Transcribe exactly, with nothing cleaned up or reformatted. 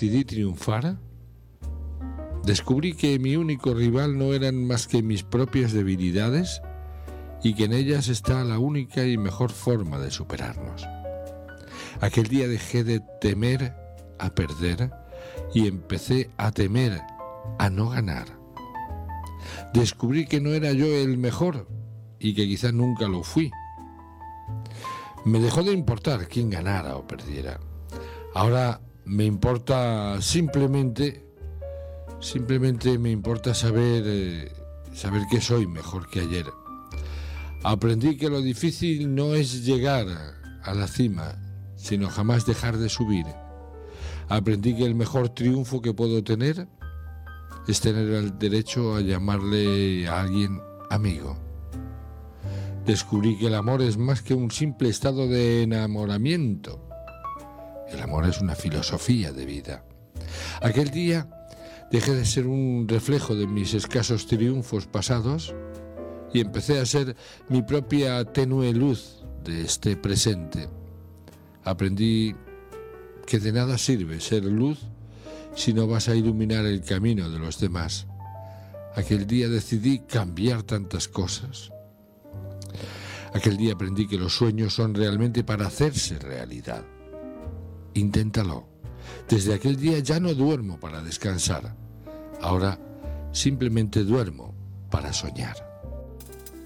decidí triunfar, descubrí que mi único rival no eran más que mis propias debilidades y que en ellas está la única y mejor forma de superarnos. Aquel día dejé de temer a perder y empecé a temer a no ganar. Descubrí que no era yo el mejor y que quizás nunca lo fui. Me dejó de importar quién ganara o perdiera. Ahora me importa simplemente, simplemente me importa saber, eh, saber que soy mejor que ayer. Aprendí que lo difícil no es llegar a la cima, sino jamás dejar de subir. Aprendí que el mejor triunfo que puedo tener es tener el derecho a llamarle a alguien amigo. Descubrí que el amor es más que un simple estado de enamoramiento. El amor es una filosofía de vida. Aquel día dejé de ser un reflejo de mis escasos triunfos pasados y empecé a ser mi propia tenue luz de este presente. Aprendí que de nada sirve ser luz si no vas a iluminar el camino de los demás. Aquel día decidí cambiar tantas cosas. Aquel día aprendí que los sueños son realmente para hacerse realidad. Inténtalo. Desde aquel día ya no duermo para descansar. Ahora simplemente duermo para soñar.